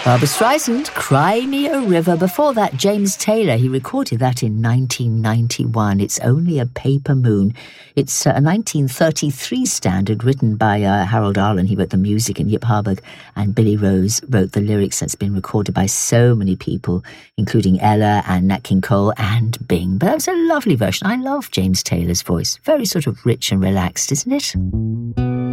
Barbra Streisand, Cry Me a River. Before that, James Taylor. He recorded that in 1991. It's Only a Paper Moon. It's a 1933 standard written by Harold Arlen. He wrote the music, and Yip Harburg and Billy Rose wrote the lyrics. That's been recorded by so many people, including Ella and Nat King Cole and Bing. But that was a lovely version. I love James Taylor's voice. Very sort of rich and relaxed, isn't it?